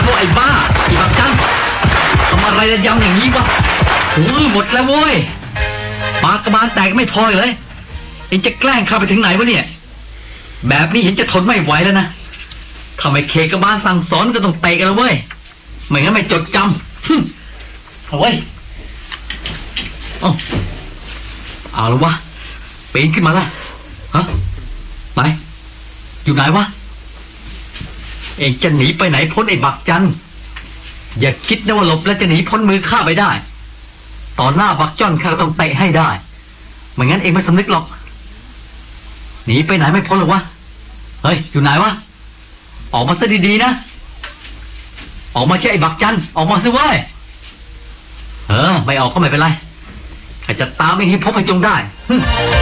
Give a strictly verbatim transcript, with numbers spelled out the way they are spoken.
ไอ้บ้าไอ้บักจันทำอะไรระยำอย่างนี้วะโอ้ยหมดแล้วโว้ยปากกระบาลแตกไม่พอเลยเอ็งจะแกล้งข้าไปถึงไหนวะเนี่ยแบบนี้เห็นจะทนไม่ไหวแล้วนะทำไมเคกระบาลสั่งสอนก็ต้องเตะกันแล้วเว้ยไม่งั้นไม่จดจำเอาไว้เอาเอาแล้ววะปีนขึ้นมาละฮะไหนอยู่ไหนวะเองจะหนีไปไหนพ้นไอ้บักจันอย่าคิดนะว่าหลบแล้วจะหนีพ้นมือข้าไปได้ต่อหน้าบักจ้อนข้าก็ต้องเตะให้ได้ไม่งั้นเองไม่สำนึกหรอกหนีไปไหนไม่พ้นหรอกวะเฮ้ยอยู่ไหนวะออกมาซะดีๆนะออกมาใช่ไอ้บักจันออกมาสิเว้ยเออไม่ออกก็ไม่เป็นไรข้าจะตามเองให้พบให้จงได้